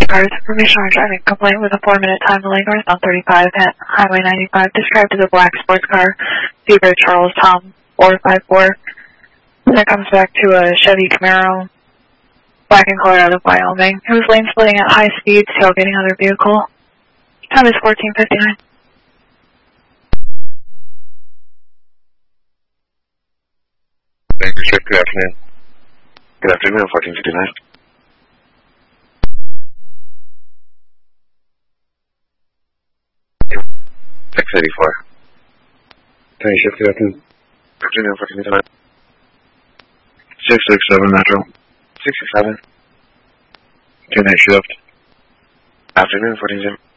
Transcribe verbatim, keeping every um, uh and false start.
cars. Information on driving complaint with a four-minute time delay north on thirty-five at Highway ninety-five, described as a black sports car, Zebra Charles Tom four five four. Then it comes back to a Chevy Camaro, black and color out of Wyoming. It was lane splitting at high speed, tailgating other vehicle. Time is fourteen fifty-nine. Thank you, sir. Good afternoon. Good afternoon, fourteen fifty-nine. six eighty-four. Thank you, good afternoon. Good afternoon, fourteen fifty-nine. six six seven Metro. six six seven. Two night shift. Afternoon, fourteen fifty-nine.